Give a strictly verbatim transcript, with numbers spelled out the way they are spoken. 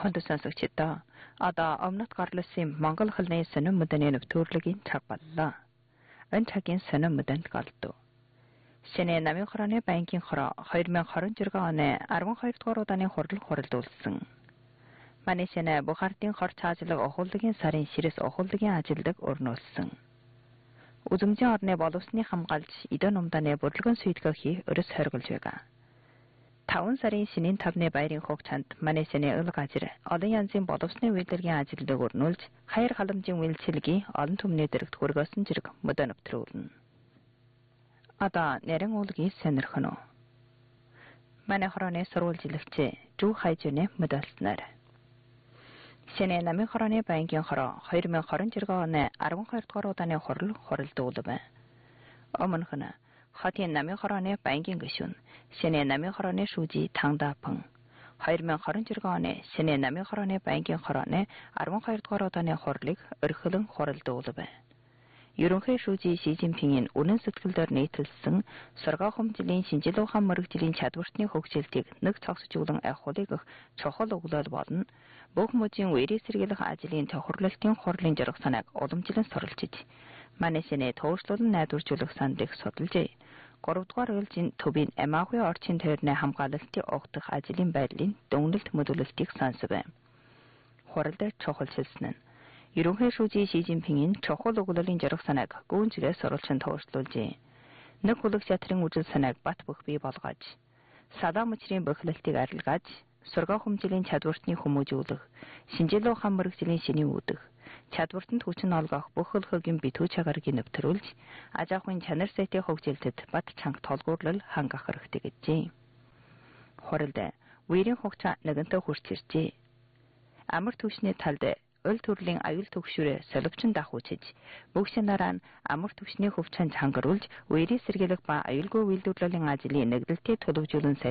Honda сонсогчдоо одоо өмнөд гарлсын Монгол хэлний сонин мөдөний нэвтрүүлгийн цаг боллоо. Энэ цагийн сонин мөдөнд голдов. Шинэ намын хорооны банкийн хороо two thousand twenty-6 оны twelve дугаар удааны хурал хуралдуулсан. Манай шинэ Бухардын хор цаашлаг охууллагын сарын ширэс охууллагын ажилдаг өрнүүлсэн. Үзмжийн орны боловсны хамгаалж эдэн умдааны бодлогын сүйтгэхий өрөс хоригулж байгаа. five сарын шинийн тавны баярын хугацаанд манай шинэ ыл газар олон янзын боловсны үйлдвэрийн ажилдаг өрнүүлж хаяр халамжийн үйлчилгээ олон түмний дэрэгт хүргөөсөн зэрэг мөдөө нэвтрүүлнэ. Одоо нэрэн уулгийн сонирхно. Манай хорооны сурвалжилагчээ Жүү Хайжуны мөдөлснөр. Шинэ намын хорооны банкийн хороо two thousand twenty-six оны twelve дугаар удааны хурал хуралдуулав. Өмнөх нь хотын намын хорооны банкийн гишүүн шинэ намын хорооны шүүжи Тангдаапан two thousand twenty-six оны шинэ намын хорооны банкийн хорооны twelve дугаар удааны хурлыг өргөхлөн хуралдуулав. Ерөнхий шүүжи Ши Жинпингийн үнэн сэтгэлээр нийтэлсэн сургаа хэмжээлийн шинжил ухаан мөрөгжлийн чадвартны хөгжүүлтийг нэг цогцжуулан ахиулах чухал өглөөл болно. Бүх мужийн үерийн сэргийлэх ажлын тохирлолтын хурлын жаргал санааг уламжлан суралцж манай шинэ туушруулан найдваржуулах сандыг судалжээ. three дугаар үйлжийн төвийн Амаахуй орчин тойрны хамгаалалтын огдох ажлын байдлын дүгнэлт мөдөлөлтийг сонсов. Хуралд чухалчилсан нь ерөнхий шүүжи Ши Жинпингийн чухал өглөөлийн жаргал санааг гүнзгийгээр сурвалжин туушруулжээ. Нэг хүлэг чатрын үжил санааг бат бөх бий болгож, садаа мөчрийн бохилолтыг арилгаж, сургаа хэмжээлийн чадвартны хүмүүжүүлэх, шинжил ухаан мөрөгжлийн шинийн үүдэх, чадвартанд хүчин олгох бүх хөлхөгийн битүү чагарыг нэвтрүүлж, аж ахуйн чанар сэтийн хөгжилтэд бат чанга толгуурлал хангах хэрэгтэй гэжээ. Хуралд үерийн хугацаа нэгэнтээ хүрч иржээ. Амар түвшний талд өл төрлийн аюул төгшөрөө солигчон дахуучиж, бүх шинараа нь амар түвшний хөвчөнд хангаруулж, үерийн сэргийлэх ба аюулгүй үйлдвэрлэлийн ажлын нэгдэлтийг төлөвлөжүүлэн